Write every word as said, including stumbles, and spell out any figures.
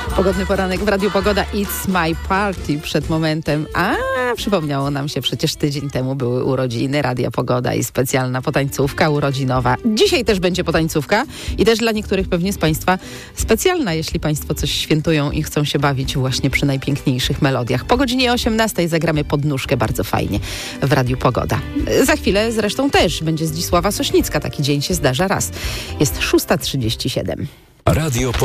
Pogodny poranek w Radiu Pogoda. It's my party przed momentem. A przypomniało nam się, przecież tydzień temu były urodziny Radia Pogoda i specjalna potańcówka urodzinowa. Dzisiaj też będzie potańcówka i też dla niektórych pewnie z Państwa specjalna, jeśli Państwo coś świętują i chcą się bawić właśnie przy najpiękniejszych melodiach. Po godzinie osiemnastej zagramy podnóżkę bardzo fajnie w Radiu Pogoda. Za chwilę zresztą też będzie Zdzisława Sośnicka. Taki dzień się zdarza raz. Jest szósta trzydzieści siedem. Radio